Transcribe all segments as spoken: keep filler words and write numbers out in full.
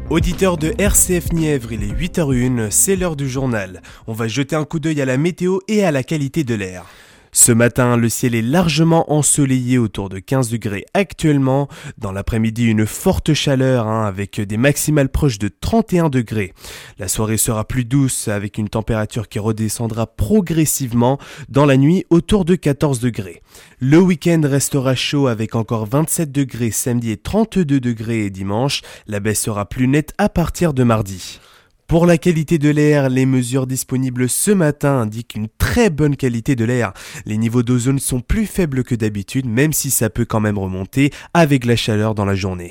Auditeurs de R C F Nièvre, il est huit heures zéro un, c'est l'heure du journal. On va jeter un coup d'œil à la météo et à la qualité de l'air. Ce matin, le ciel est largement ensoleillé autour de quinze degrés actuellement. Dans l'après-midi, une forte chaleur hein, avec des maximales proches de trente et un degrés. La soirée sera plus douce avec une température qui redescendra progressivement dans la nuit autour de quatorze degrés. Le week-end restera chaud avec encore vingt-sept degrés samedi et trente-deux degrés dimanche. La baisse sera plus nette à partir de mardi. Pour la qualité de l'air, les mesures disponibles ce matin indiquent une très bonne qualité de l'air. Les niveaux d'ozone sont plus faibles que d'habitude, même si ça peut quand même remonter avec la chaleur dans la journée.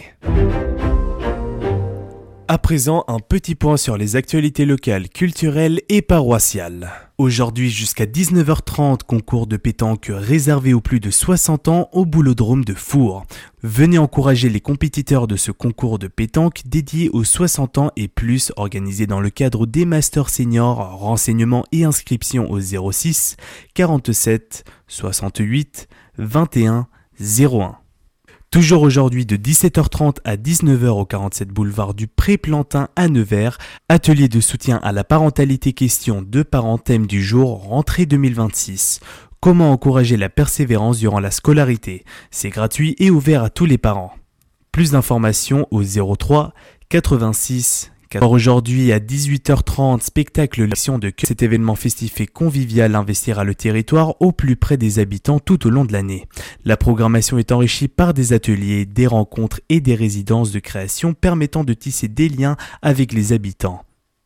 À présent, un petit point sur les actualités locales, culturelles et paroissiales. Aujourd'hui, jusqu'à dix-neuf heures trente, concours de pétanque réservé aux plus de soixante ans au boulodrome de Four. Venez encourager les compétiteurs de ce concours de pétanque dédié aux soixante ans et plus, organisé dans le cadre des Masters Seniors. Renseignements et inscriptions au zéro six quarante-sept soixante-huit vingt et un zéro un. Toujours aujourd'hui de dix-sept heures trente à dix-neuf heures au quarante-sept boulevard du Pré-Plantin à Nevers, atelier de soutien à la parentalité, question de parents, thème du jour, rentrée deux mille vingt-six. Comment encourager la persévérance durant la scolarité? C'est gratuit et ouvert à tous les parents. Plus d'informations au zéro trois quatre-vingt-six. Aujourd'hui à dix-huit heures trente, spectacle l'action de cet événement festif et convivial investira le territoire au plus près des habitants tout au long de l'année. La programmation est enrichie par des ateliers, des rencontres et des résidences de création permettant de tisser des liens avec les habitants.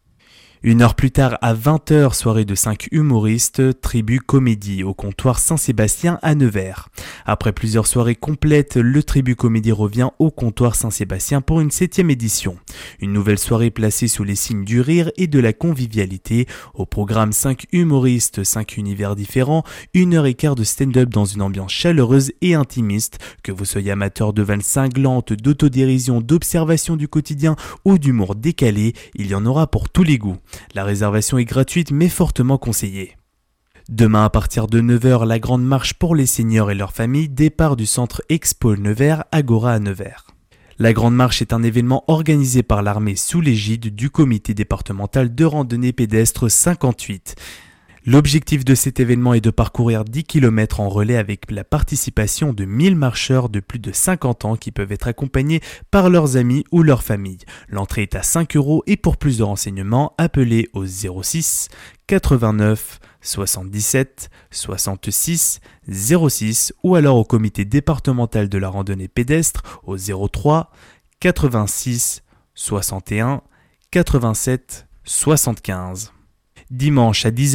Une heure plus tard, à vingt heures, soirée de cinq humoristes, Tribu Comédie au comptoir Saint-Sébastien à Nevers. Après plusieurs soirées complètes, le Tribu Comédie revient au comptoir Saint-Sébastien pour une septième édition. Une nouvelle soirée placée sous les signes du rire et de la convivialité. Au programme cinq humoristes, cinq univers différents, une heure et quart de stand-up dans une ambiance chaleureuse et intimiste. Que vous soyez amateur de vannes cinglantes, d'autodérision, d'observation du quotidien ou d'humour décalé, il y en aura pour tous les goûts. La réservation est gratuite mais fortement conseillée. Demain à partir de neuf heures, la grande marche pour les seniors et leurs familles, départ du centre Expo Nevers, Agora à Nevers. La grande marche est un événement organisé par l'armée sous l'égide du comité départemental de randonnée pédestre cinquante-huit. L'objectif de cet événement est de parcourir dix kilomètres en relais avec la participation de mille marcheurs de plus de cinquante ans qui peuvent être accompagnés par leurs amis ou leur famille. L'entrée est à cinq euros et pour plus de renseignements, appelez au zéro six quatre-vingt-neuf soixante-dix-sept soixante-six zéro six ou alors au comité départemental de la randonnée pédestre au zéro trois quatre-vingt-six soixante et un quatre-vingt-sept soixante-quinze. Dimanche à dix heures.